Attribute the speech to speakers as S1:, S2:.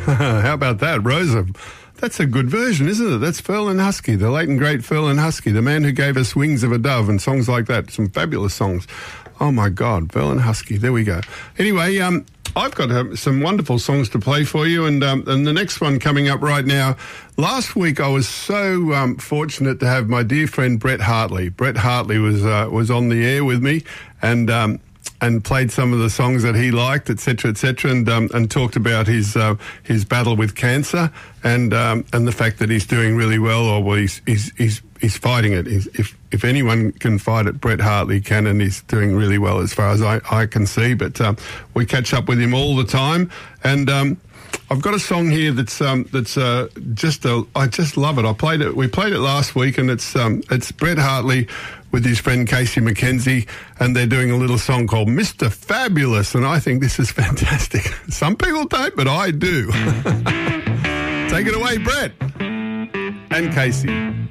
S1: How about that, Rosa? That's a good version, isn't it? That's Ferlin Husky, the late and great Ferlin Husky, the man who gave us Wings of a Dove and songs like that. Some fabulous songs. Oh, my God, Ferlin Husky. There we go. Anyway, I've got some wonderful songs to play for you, and the next one coming up right now. Last week I was so fortunate to have my dear friend Brett Hartley. Brett Hartley was on the air with me, and played some of the songs that he liked, etc., and talked about his battle with cancer, and the fact that he's doing really well, or well, he's fighting it. If anyone can fight it, Brett Hartley can, and he's doing really well as far as I can see. But we catch up with him all the time, and I've got a song here that's I just love it. We played it last week, and it's Brett Hartley with his friend Casey McKenzie, and they're doing a little song called Mr. Fabulous, and I think this is fantastic. Some people don't, but I do. Take it away, Brett and Casey.